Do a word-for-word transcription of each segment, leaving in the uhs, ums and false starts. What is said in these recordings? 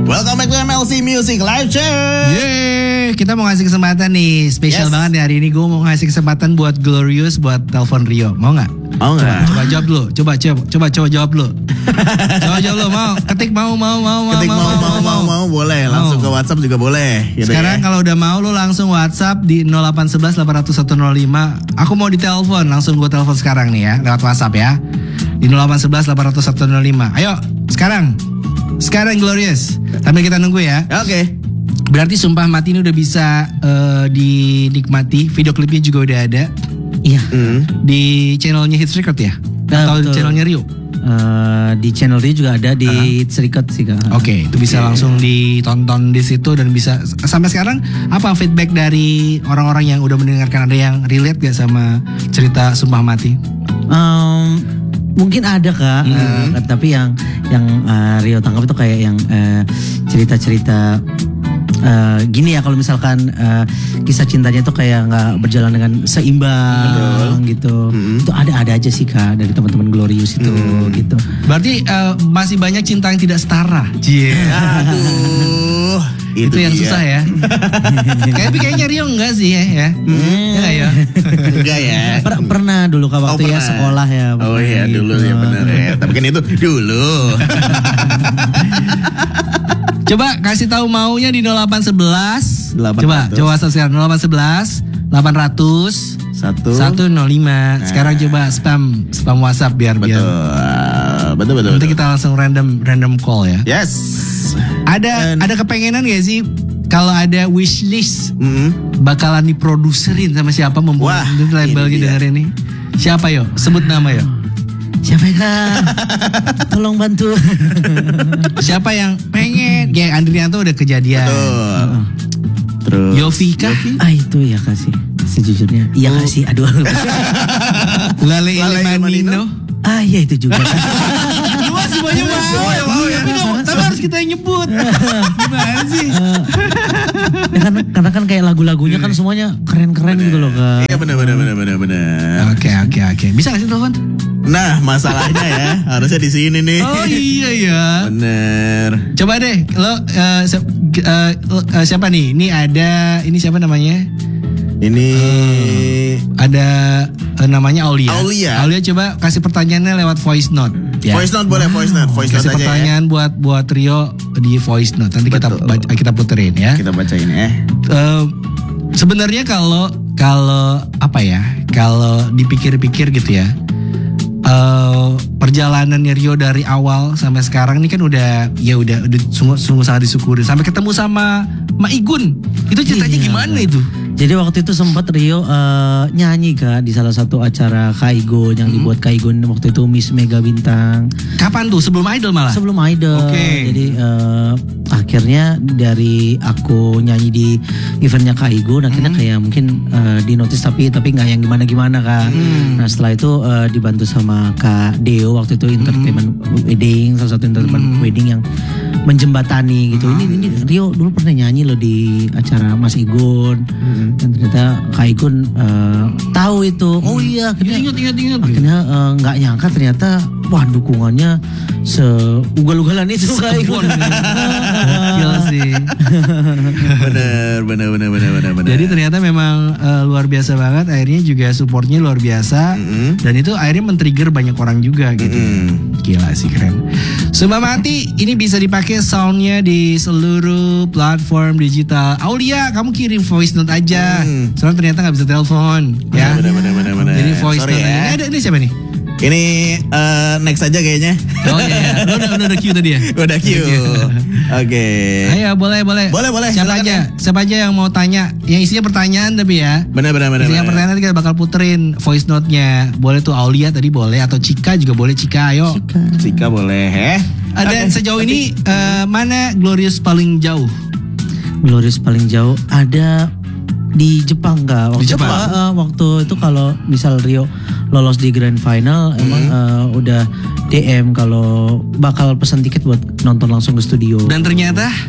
Welcome back to M L C Music Live Chat. Yeay, kita mau ngasih kesempatan nih, spesial Yes. banget nih hari ini. Gue mau ngasih kesempatan buat Glorious buat telepon Rio. Mau nggak? Mau nggak? Coba jawab dulu. Coba coba coba coba jawab dulu. Coba jawab dulu. Mau? Ketik mau mau mau mau Ketik mau mau mau mau boleh. Langsung ke WhatsApp juga boleh. Gitu Sekarang ya. kalau udah mau lu langsung WhatsApp di nol delapan satu satu delapan nol satu nol lima. Aku mau ditelepon, langsung gue telepon sekarang nih ya, lewat WhatsApp ya. Di nol delapan satu satu delapan nol satu nol lima. Ayo, sekarang. Sekarang Glorious. Sambil kita nunggu ya. Oke. Okay. Berarti Sumpah Mati ini udah bisa uh, dinikmati. Video klipnya juga udah ada. Iya. Mm. Di channelnya Hits Record ya? Ya, Atau betul. channelnya Rio? Uh, di channel dia juga ada di Uh-huh. Hits Record sih Kak. Oke, okay, itu bisa langsung ditonton di situ dan bisa sampai sekarang apa feedback dari orang-orang yang udah mendengarkan, ada yang relate gak sama cerita Sumpah Mati? Um, mungkin ada Kak, Hmm. uh, tapi yang yang uh, Rio tangkap itu kayak yang uh, cerita-cerita uh, gini ya, kalau misalkan uh, kisah cintanya itu kayak nggak berjalan dengan seimbang. Betul. Gitu. Hmm. Itu ada-ada aja sih Kak dari teman-teman Glorious itu Hmm. gitu. Berarti uh, masih banyak cinta yang tidak setara. Cie. Aduh. Itu, yang dia. susah ya. Tapi kayaknya Rio enggak sih ya. ya. Hmm. Enggak ya? Enggak ya. Per- pernah dulu Kak waktu Oh, ya pernah. sekolah ya. Oh pernah iya gitu. dulu ya benar ya. Tapi kan itu dulu. Coba kasih tahu maunya di nol delapan satu satu. delapan Coba, ratus. coba WhatsApp sekarang nol delapan satu satu delapan ratus Satu. satu nol lima. Sekarang coba spam spam WhatsApp biar Betul. biar. Betul betul. Nanti betul. kita langsung random random call ya. Yes. Ada Dan- ada kepengenan gak sih kalau ada wishlist Mm. bakalan diproduserin sama siapa membuat Wah, itu label ini gitu dia. hari ini? Siapa yo? Sebut nama yo. Siapa ya Kak? Tolong bantu. Siapa yang pengen? Kayak Andrianto udah kejadian. Betul. Terus. Yofi kah? Ah itu ya kasih sejujurnya. Iya Oh. kasih. Aduh. Lale Lale Elemanino. Elemanino. Ah iya itu juga. Dua semuanya mau. Semuanya mau ya. Tapi, nggak- tapi harus kita yang nyebut. Gimana sih? Ya kan karena kan kayak lagu-lagunya kan semuanya keren-keren gitu loh Kak. Iya benar benar benar benar benar. Oke oke oke. Bisa gak sih telepon? Nah masalahnya ya harusnya di sini nih. Oh iya ya. Bener. Coba deh lo eh, se- eh, eh, siapa nih? Ini ada ini siapa namanya? Ini Ada eh, namanya Aulia. Aulia. Aulia coba kasih pertanyaannya lewat voice note. Ya. voice note boleh voice note voice Kasih note aja ya. pertanyaan buat buat Rio di voice note. Nanti kita Betul. baca- kita puterin ya. Kita bacain ya. Eh, sebenarnya kalau kalau apa ya? Kalau dipikir-pikir gitu ya. eh perjalanannya Rio dari awal sampai sekarang ini kan udah ya udah udah sungguh, sungguh sangat disyukuri sampai ketemu sama Ma Igun. Itu ceritanya Iya. gimana itu? Jadi waktu itu sempat Rio eh, nyanyi Kak di salah satu acara Kaigon yang dibuat Kaigon waktu itu Miss Mega Bintang. Kapan tuh? Sebelum Idol malah? Sebelum Idol. Oke. Jadi eh, akhirnya dari aku nyanyi di eventnya Kaigon akhirnya kayak mungkin eh, di notice tapi tapi nggak yang gimana-gimana Kak. Nah setelah itu eh, dibantu sama Kak Deo waktu itu entertainment wedding, salah satu entertainment wedding yang menjembatani gitu. Ini ini Rio dulu pernah nyanyi loh di acara Mas Igun. Dan ternyata Kak Igun eh, tahu itu. Oh iya akhirnya Ingat ingat ingat. akhirnya eh, nggak nyangka ternyata wah dukungannya seugal-ugalan itu Kak Igun. Gokil sih. Bener bener bener bener bener bener. Jadi ternyata memang eh, luar biasa banget. Akhirnya juga supportnya luar biasa. Mm-mm. Dan itu akhirnya men-trigger banyak orang juga gitu. Mm-mm. Gila sih keren. Sumpah Mati ini bisa dipakai soundnya di seluruh platform digital. Aulia kamu kirim voice note aja. Hmm. Soalnya ternyata nggak bisa telepon. Ya. Bener bener bener bener. Jadi voice Sorry note ya. aja. Ini ada ini siapa nih? Ini eh, next aja kayaknya. Oh iya, iya. Lo udah, udah, udah cue tadi ya? Udah Q. Oke. Ayo boleh boleh. Boleh, boleh, Siapa silakan aja? ya. Siapa aja yang mau tanya? Yang isinya pertanyaan tapi ya. Bener bener bener. Isinya bener. pertanyaan nanti kita bakal puterin voice note-nya. Boleh tuh Aulia tadi boleh atau Cika juga boleh. Cika ayo. Cika boleh eh. Ada Oke. sejauh ini eh, mana Glorious paling jauh? Glorious paling jauh ada di Jepang Kak. Waktu, Di Jepang? eh, eh, waktu itu kalau misal Rio lolos di grand final emang eh, udah D M kalau bakal pesan tiket buat nonton langsung ke studio. Dan ternyata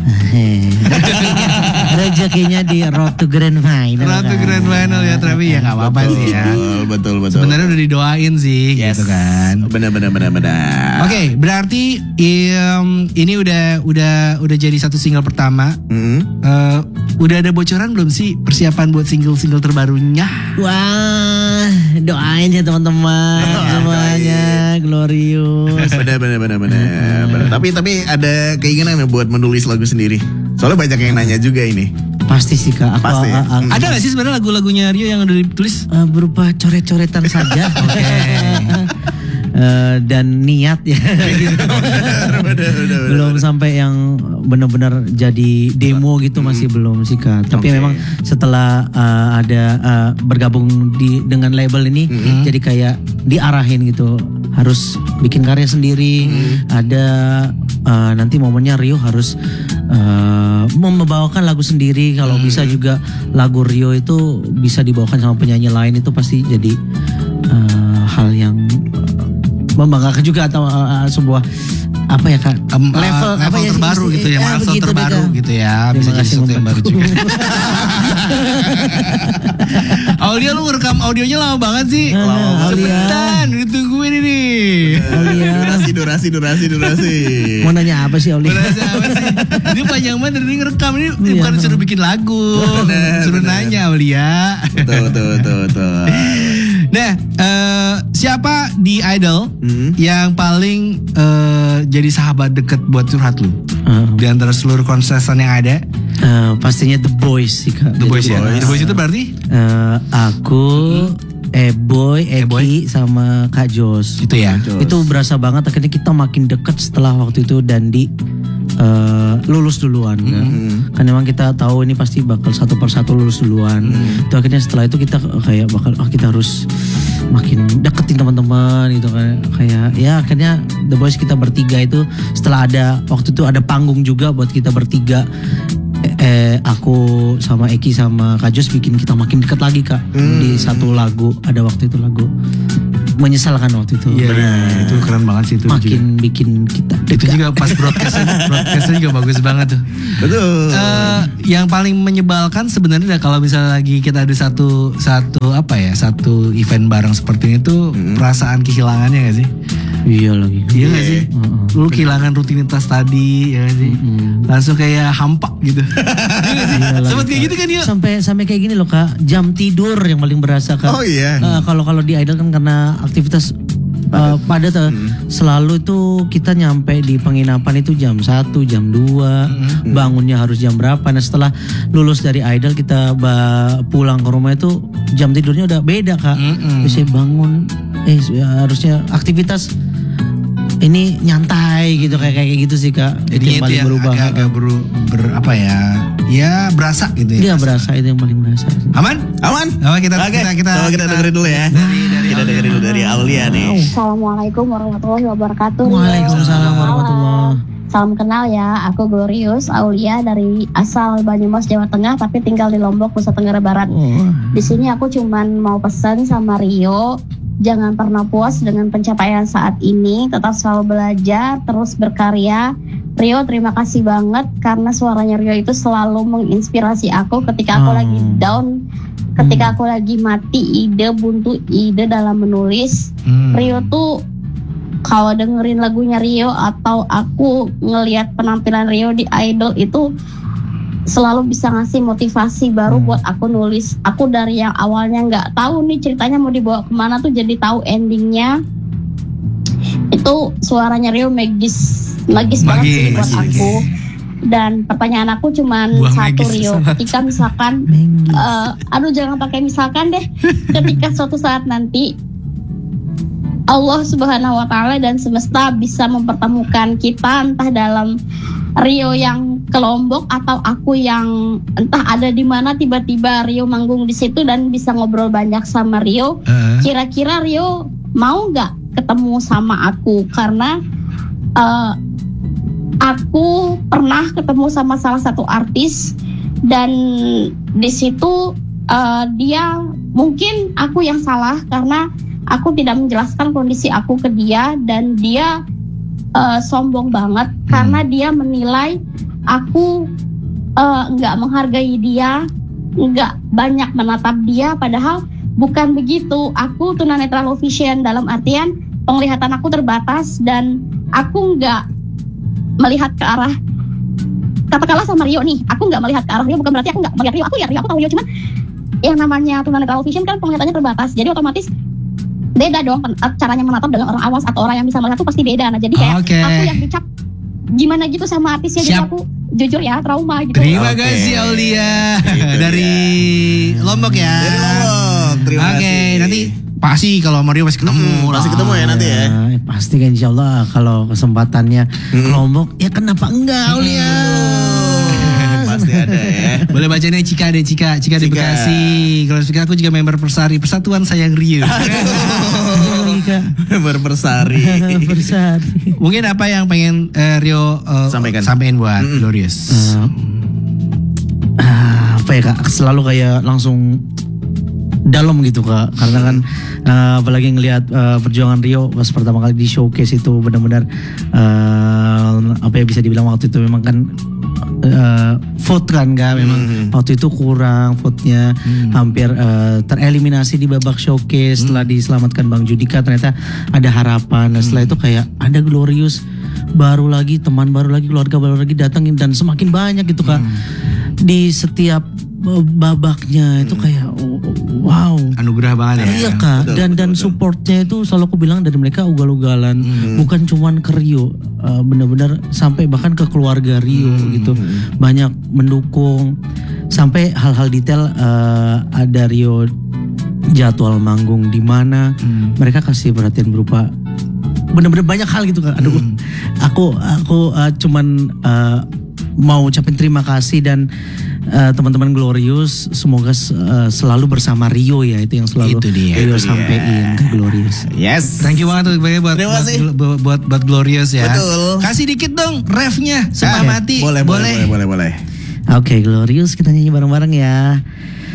Rezekinya di Road to Grand Final. Road to kan. Grand Final ya, tapi ya nggak apa-apa sih ya. Betul, betul, betul. Sebenarnya udah didoain sih, Yes. gitu kan. Benar, benar, benar, benar. Oke, berarti im, ini udah udah udah jadi satu single pertama. Mm-hmm. Eh, udah ada bocoran belum sih persiapan buat single-single terbarunya? Wah, doain ya teman-teman semuanya glorious. Benar, benar, benar, benar. benar. Tapi tapi ada keinginan buat menulis lagu sendiri. Soalnya banyak yang nanya juga ini. Pasti sih kak. Aku, Pasti ya? a- a- Ada gak sih sebenarnya lagu-lagunya Rio yang udah ditulis? a- berupa coret-coretan saja. Oke. Eh, dan niat ya. Benar, benar, benar. Belum sampai yang benar-benar jadi demo gitu masih belum sih kak. Tapi Oke. memang setelah uh, ada uh, bergabung di dengan label ini, jadi kayak diarahin gitu harus bikin karya sendiri. Ada uh, nanti momennya Rio harus uh, membawakan lagu sendiri. Kalau bisa juga lagu Rio itu bisa dibawakan sama penyanyi lain, itu pasti jadi uh, hal yang membanggakan juga atau uh, uh, sebuah apa ya kak Em, level uh, apa level ya, terbaru isi- gitu ya, eh, milestone begitu deh, terbaru Kak. gitu ya, Terima bisa jadi kasih, sesuatu yang baru Mbak. juga. Aulia lu ngerekam audionya lama banget sih. Ah, Lama Aulia. Cepetan, ditungguin ini. Aulia. Durasi, durasi, durasi, durasi. Mau nanya apa sih Aulia? Berasa apa sih? Ini panjang banget dari ini ngerekam ini, ini Iya. bukan disuruh bikin lagu, Bener, suruh bener. nanya Aulia. Betul, betul, betul, betul. Nah, eh, siapa di Idol Hmm. yang paling eh, jadi sahabat deket buat curhat lu? Uh, Di antara seluruh konsesan yang ada, uh, pastinya The Boys sih kak. The Boys ya. Boys. The Boys itu berarti Uh, aku, Eboy, Eki, Eboy. sama Kak Jos. itu ya. Jos. Itu berasa banget akhirnya kita makin deket setelah waktu itu Dandi uh, lulus duluan kan. Kan memang kita tahu ini pasti bakal satu persatu lulus duluan. Itu akhirnya setelah itu kita kayak bakal ah kita harus makin deketin teman-teman gitu kan. Kayak ya akhirnya The Boys kita bertiga itu setelah ada waktu itu ada panggung juga buat kita bertiga. Eh, eh, aku sama Eki sama Kak Jos bikin kita makin dekat lagi kak di satu lagu. Ada waktu itu lagu menyesalkan waktu itu. Iya, itu keren banget sih itu. Makin juga. bikin kita Itu dekat. juga pas broadcastnya, broadcastnya juga bagus banget tuh. Betul. Eh, yang paling menyebalkan sebenarnya kalau misalnya lagi kita ada satu satu apa ya satu event bareng seperti ini tuh perasaan kehilangannya gak sih? Iya lagi. Iya gak sih? Heeh. Lu kehilangan rutinitas tadi ya gak sih? Langsung kayak hampa gitu. Iya gak sih? Iya lagi, Sempet kayak gitu kan yuk? Sampai sampai kayak gini loh kak, jam tidur yang paling berasa kak. Oh, iya. Eh, kalau kalau di Idol kan karena aktivitas eh, padat eh, selalu itu kita nyampe di penginapan itu jam satu, jam dua, bangunnya harus jam berapa. Nah setelah lulus dari Idol kita ba- pulang ke rumah itu jam tidurnya udah beda kak. Mm-mm. Bisa bangun, eh ya, harusnya aktivitas ini nyantai gitu kayak kayak gitu sih kak. Jadi yang itu paling yang berubah. agak-agak beru, ber, apa ya? Ya berasa gitu ya. Iya berasa itu yang paling berasa. Aman? Aman? Oh, kita Oke, kita kita, coba kita dengerin dulu ya. Dari dari Kita dengerin dulu dari Aulia nih. Assalamualaikum warahmatullahi wabarakatuh. Waalaikumsalam warahmatullahi. Salam kenal ya, aku Glorious Aulia dari asal Banyumas Jawa Tengah tapi tinggal di Lombok Nusa Tenggara Barat. Oh. Di sini aku cuman mau pesan sama Rio, jangan pernah puas dengan pencapaian saat ini, tetap selalu belajar, terus berkarya. Rio, terima kasih banget karena suaranya Rio itu selalu menginspirasi aku ketika aku Oh. lagi down, ketika aku lagi mati ide, buntu ide dalam menulis. Hmm. Rio tuh kalau dengerin lagunya Rio atau aku ngelihat penampilan Rio di Idol itu selalu bisa ngasih motivasi baru buat aku nulis. Aku dari yang awalnya nggak tahu nih ceritanya mau dibawa kemana tuh jadi tahu endingnya. Itu suaranya Rio magis, magis banget sih Magis, buat magis. aku. Dan pertanyaan aku cuman Buah satu magis. Rio, ketika misalkan Menggis. Eh, aduh jangan pakai misalkan deh. Ketika suatu saat nanti Allah Subhanahu wa taala dan semesta bisa mempertemukan kita entah dalam Rio yang ke Lombok atau aku yang entah ada di mana tiba-tiba Rio manggung di situ dan bisa ngobrol banyak sama Rio. Eh, Kira-kira Rio mau nggak ketemu sama aku karena eh, aku pernah ketemu sama salah satu artis dan di situ eh, dia mungkin aku yang salah karena aku tidak menjelaskan kondisi aku ke dia dan dia eh, sombong banget karena dia menilai aku eh, nggak menghargai dia, nggak banyak menatap dia, padahal bukan begitu. Aku tunanetra low vision dalam artian penglihatan aku terbatas dan aku nggak melihat ke arah, katakanlah sama Rio nih, aku nggak melihat ke arah Rio, bukan berarti aku nggak melihat Rio, aku lihat Rio, aku tahu Rio, cuman yang namanya tunanetra low vision kan penglihatannya terbatas, jadi otomatis beda dong caranya menatap dengan orang awas atau orang yang bisa melihat tuh pasti beda. Nah jadi kayak Oke. aku yang dicap gimana gitu sama artisnya, jadi Siap. aku jujur ya trauma gitu. Terima Oke. kasih Aulia Itu dari Lombok ya. Dari Lombok. Terima Oke, kasih. nanti pasti kalau Mario pasti ketemu. Hmm, pasti ketemu ya nanti ya. Nah, pasti kan insya Allah kalau kesempatannya Hmm. ke Lombok, ya kenapa enggak Aulia? Pasti ada ya. Boleh baca nih Cika deh, Cika, Cika di Cika. Bekasi. Kalau Cika aku juga member Persari, Persatuan Sayang Rio. Lagi Kak. Berpersari. Bersari. Mungkin apa yang pengen eh, Rio eh, Sampaikan. sampein buat Mm-mm. Glorious? Eh, ah, apa ya Kak, selalu kayak langsung dalam gitu Kak, karena kan eh, apalagi ngelihat eh, perjuangan Rio pas pertama kali di showcase itu benar-benar eh, apa ya, bisa dibilang waktu itu memang kan eh, vote kan Kak, memang Hmm. waktu itu kurang vote-nya, hampir eh, tereliminasi di babak showcase. Setelah diselamatkan Bang Judika ternyata ada harapan. Nah, setelah itu kayak ada Glorious baru lagi, teman baru lagi, keluarga baru lagi datangin dan semakin banyak gitu Kak. Di setiap eh, babaknya itu kayak oh, oh, wow. Anugerah banget ya. Iya Kak, betul, dan betul, dan betul. supportnya itu selalu aku bilang dari mereka ugal-ugalan, bukan cuman ke Rio, eh, benar-benar sampai bahkan ke keluarga Rio gitu, banyak mendukung sampai hal-hal detail. eh, ada Rio jadwal manggung di mana, mereka kasih perhatian berupa benar-benar banyak hal gitu Kak. Aduh, aku aku eh, cuman eh, mau ucapin terima kasih dan eh, teman-teman Glorious semoga eh, selalu bersama Rio ya, itu yang selalu Itu dia. Rio Itu dia. sampein ke Glorious. Yes. Thank you banget tuh buat buat, Terima kasih. buat, buat, buat Glorious ya. Betul. Kasih dikit dong refnya, Sumpah Oke. Mati. Boleh, boleh, boleh, boleh, boleh. Oke Glorious, kita nyanyi bareng-bareng ya.